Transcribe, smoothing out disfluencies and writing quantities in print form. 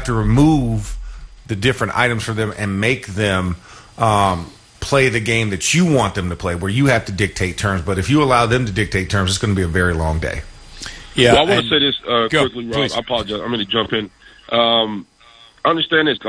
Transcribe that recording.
have to remove the different items for them and make them play the game that you want them to play, where you have to dictate terms. But if you allow them to dictate terms, it's going to be a very long day. Yeah, well, I want to say this quickly, Rob. Please. I apologize. I'm going to jump in. Understand this.